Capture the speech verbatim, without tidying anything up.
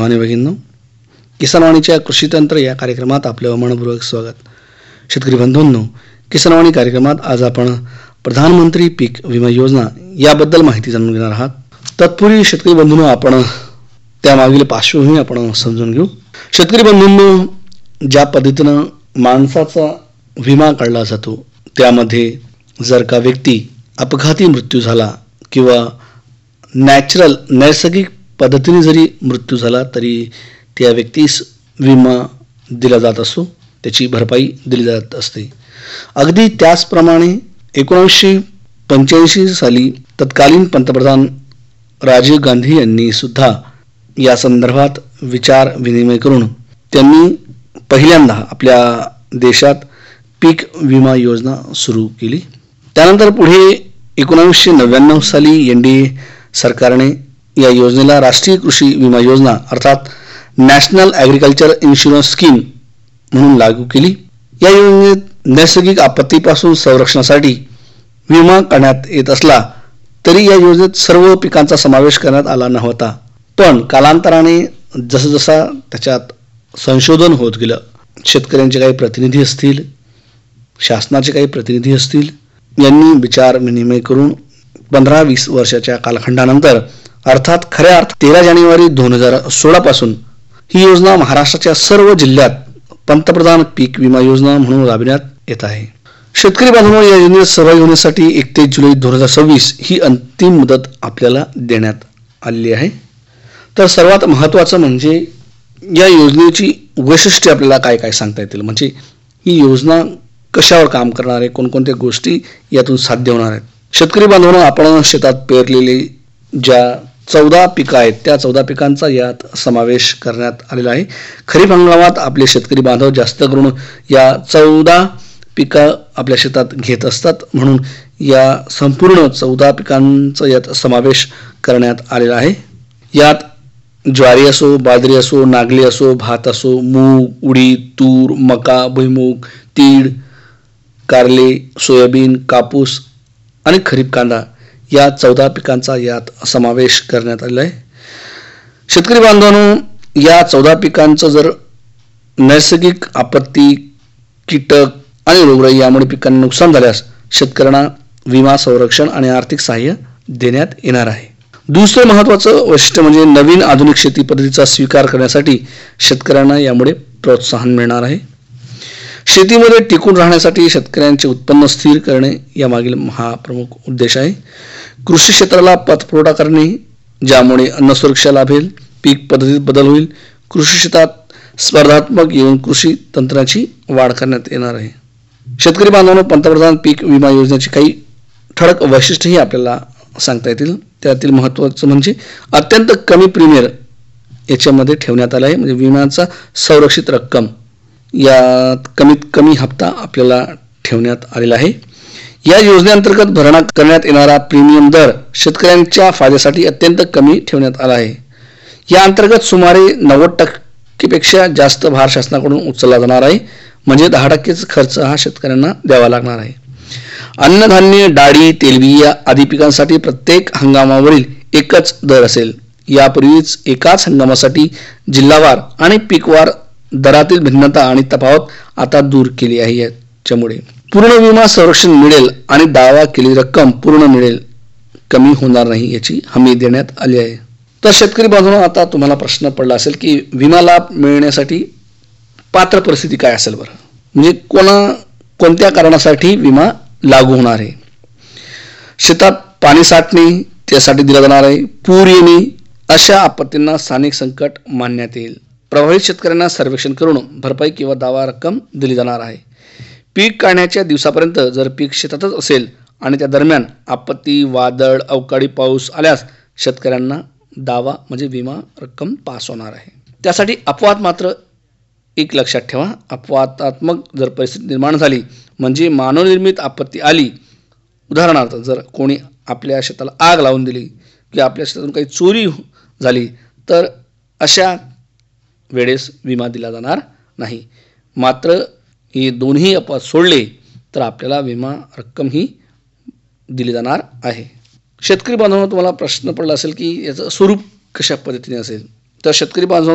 भावने भगिनींनो, किसानवाणीच्या कृषीतंत्र या कार्यक्रमात आपलं मनपूर्वक स्वागत. शेतकरी बंधूंनो, किसानवाणी कार्यक्रमात आज आपण प्रधानमंत्री पीक विमा योजना याबद्दल माहिती जाणून घेणार आहात. तत्पूर्वी शेतकरी बंधूंनो, आपण त्यामागील पार्श्वभूमी आपण समजून घेऊ. शेतकरी बंधूंनो, ज्या पद्धतीनं माणसाचा विमा काढला जातो त्यामध्ये जर का व्यक्ती अपघाती मृत्यू झाला किंवा नॅचरल नैसर्गिक पद्धतीने जरी मृत्यू झाला तरी त्या व्यक्तीस विमा दिला जात असतो, त्याची भरपाई दिली जात असते. अगदी त्याचप्रमाणे एकोणीसशे पंच्याऐंशी साली तत्कालीन पंतप्रधान राजीव गांधी यांनी सुद्धा या संदर्भात विचार विनिमय करून त्यांनी पहिल्यांदा आपल्या देशात पीक विमा योजना सुरू केली. त्यानंतर पुढे एकोणीसशे नव्याण्णव साली एन डी ए सरकारने या योजनेला राष्ट्रीय कृषी विमा योजना अर्थात नॅशनल ॲग्रिकल्चर इन्शुरन्स स्कीम म्हणून लागू केली. या योजनेत नैसर्गिक आपत्तीपासून संरक्षणासाठी विमा काढण्यात येत असला तरी या योजनेत सर्व पिकांचा समावेश करण्यात आला नव्हता. पण कालांतराने जसं जसा त्याच्यात संशोधन होत गेलं, शेतकऱ्यांचे काही प्रतिनिधी असतील, शासनाचे काही प्रतिनिधी असतील, यांनी विचार विनिमय करून पंधरा वीस वर्षाच्या कालखंडानंतर अर्थात खऱ्या अर्थ तेरा जानेवारी दोन हजार सोळा पासून ही योजना महाराष्ट्राच्या सर्व जिल्ह्यात पंतप्रधान पीक विमा योजना म्हणून राबविण्यात येत आहे. शेतकरी बांधवांनो, या योजनेत सहभागी होण्यासाठी एकतीस जुलै दोन हजार सव्वीस ही अंतिम मुदत आपल्याला देण्यात आलेली आहे. तर सर्वात महत्त्वाचं म्हणजे या योजनेची वैशिष्ट्ये आपल्याला काय काय सांगता येतील, म्हणजे ही योजना कशावर काम करणार आहे, कोणकोणत्या गोष्टी यातून साध्य होणार आहेत. शेतकरी बांधवांनो, आपण शेतात पेरलेले ज्या चौदा पिकं आहेत त्या चौदा पिकांचा यात समावेश करण्यात आलेला आहे. खरीप हंगामात आपले शेतकरी बांधव जास्त करून या चौदा पिकं आपल्या शेतात घेत असतात, म्हणून या संपूर्ण चौदा पिकांचा यात समावेश करण्यात आलेला आहे. यात ज्वारी असो, बाजरी असो, नागली असो, भात असो, मूग, उडीद, तूर, मका, भुईमूग, तीळ, कारले, सोयाबीन, कापूस आणि खरीप कांदा या चौदा पिकांचा यात समावेश करण्यात आलेला आहे. शेतकरी बांधवांनो, या चौदा पिकांचं जर नैसर्गिक आपत्ती, कीटक आणि रोगराई यामुळे पिकांना नुकसान झाल्यास शेतकऱ्यांना विमा संरक्षण आणि आर्थिक सहाय्य देण्यात येणार आहे. दुसरं महत्त्वाचं वैशिष्ट्य म्हणजे नवीन आधुनिक शेती पद्धतीचा स्वीकार करण्यासाठी शेतकऱ्यांना यामुळे प्रोत्साहन मिळणार आहे. शेतीमध्ये टिकून राहण्यासाठी शेतकऱ्यांचे उत्पन्न स्थिर करणे यामागील हा प्रमुख उद्देश आहे. कृषी क्षेत्राला पतपुरवठा करणे, ज्यामुळे अन्न सुरक्षा लाभेल, पीक पद्धतीत बदल होईल, कृषी क्षेत्रात स्पर्धात्मक येऊन कृषी तंत्राची वाढ करण्यात येणार आहे. शेतकरी बांधवांनो, पंतप्रधान पीक विमा योजनेची काही ठळक वैशिष्ट्यही आपल्याला सांगता येतील. त्यातील महत्त्वाचं म्हणजे अत्यंत कमी प्रीमियर याच्यामध्ये ठेवण्यात आला आहे, म्हणजे विम्याचा संरक्षित रक्कम यात कमीत कमी हप्ता आपल्याला ठेवण्यात आलेला आहे. या योजनेअंतर्गत भरणा करण्यात येणारा प्रीमियम दर शेतकऱ्यांच्या फायद्यासाठी अत्यंत कमी ठेवण्यात आला आहे. या अंतर्गत सुमारे नव्वद टक्केपेक्षा जास्त भार शासनाकडून उचलला जाणार आहे, म्हणजे दहा टक्केच खर्च हा शेतकऱ्यांना द्यावा लागणार आहे. अन्नधान्य, डाळी, तेलबिया आदी पिकांसाठी प्रत्येक हंगामावरील एकच दर असेल. यापूर्वीच एकाच हंगामासाठी जिल्हावार आणि पीकवार दरातील भिन्नता आणि तफावत आता दूर केली आहे. याच्यामुळे पूर्ण विमा संरक्षण मिळेल आणि दावा केलेली रक्कम पूर्ण मिळेल, कमी होणार नाही याची हमी देण्यात आली आहे. तर शेतकरी बांधवांनो, आता तुम्हाला प्रश्न पडला असेल की विमा लाभ मिळण्यासाठी पात्र परिस्थिती काय असेल बरं, म्हणजे कोणा कोणत्या कारणासाठी विमा लागू होणार आहे. शेतात पाणी साठणे त्यासाठी दिला जाणार आहे. पूर येणे अशा आपत्तींना स्थानिक संकट मानण्यात येईल. प्रभावित शेतकऱ्यांना सर्वेक्षण करून भरपाई किंवा दावा रक्कम दिली जाणार आहे. पीक काढण्याच्या दिवसापर्यंत जर पीक शेतातच असेल आणि त्या दरम्यान आपत्ती, वादळ, अवकाळी पाऊस आल्यास शेतकऱ्यांना दावा म्हणजे विमा रक्कम पास होणार आहे. त्यासाठी अपवाद मात्र एक लक्षात ठेवा, अपवादात्मक जर परिस्थिती निर्माण झाली म्हणजे मानवनिर्मित आपत्ती आली, उदाहरणार्थ जर कोणी आपल्या शेताला आग लावून दिली किंवा आपल्या शेतातून काही चोरी झाली तर अशा वेळेस विमा दिला जाणार नाही. मात्र हे दोन्ही अपवाद सोडले तर आपल्याला विमा रक्कम ही दिली जाणार आहे. शेतकरी बांधवांनो, तुम्हाला प्रश्न पडला असेल की याचं स्वरूप कशा पद्धतीने असेल, तर शेतकरी बांधवांनो